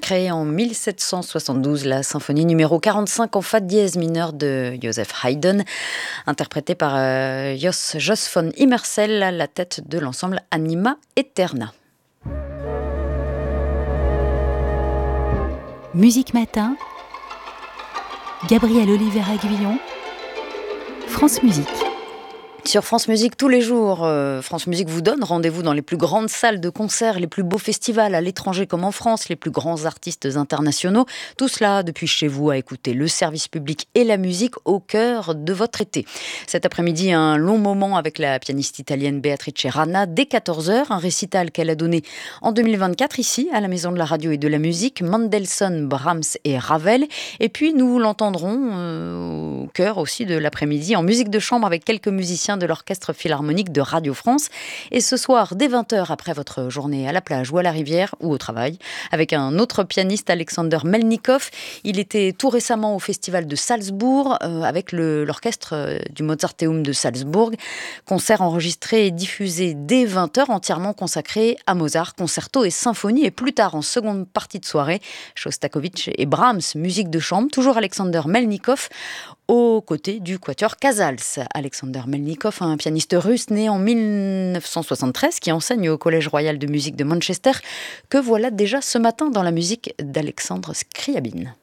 créée en 1772, la symphonie numéro 45 en fa dièse mineur de Joseph Haydn, interprétée par Jos von Immersel à la tête de l'ensemble Anima Eterna. Musique Matin, Gabriel Oliveira-Guillon, France Musique. Sur France Musique tous les jours, France Musique vous donne rendez-vous dans les plus grandes salles de concert, les plus beaux festivals à l'étranger comme en France, les plus grands artistes internationaux. Tout cela depuis chez vous à écouter le service public et la musique au cœur de votre été. Cet après-midi, un long moment avec la pianiste italienne Beatrice Rana dès 14h, un récital qu'elle a donné en 2024 ici à la Maison de la Radio et de la Musique, Mendelssohn, Brahms et Ravel. Et puis nous l'entendrons au cœur aussi de l'après-midi en musique de chambre avec quelques musiciens de l'Orchestre Philharmonique de Radio France. Et ce soir, dès 20h, après votre journée à la plage ou à la rivière ou au travail, avec un autre pianiste, Alexander Melnikov. Il était tout récemment au Festival de Salzbourg avec l'orchestre du Mozarteum de Salzbourg. Concert enregistré et diffusé dès 20h, entièrement consacré à Mozart, concerto et symphonie. Et plus tard, en seconde partie de soirée, Shostakovich et Brahms, musique de chambre. Toujours Alexander Melnikov aux côtés du quatuor Casals. Alexander Melnikov, un pianiste russe né en 1973 qui enseigne au Collège royal de musique de Manchester, que voilà déjà ce matin dans la musique d'Alexandre Scriabine.